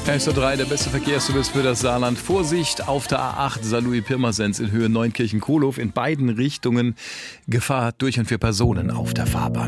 SO3, der beste Verkehrsservice für das Saarland. Vorsicht auf der A8 Saarlouis-Pirmasens in Höhe Neunkirchen-Kohlhof. In beiden Richtungen Gefahr durch und für Personen auf der Fahrbahn.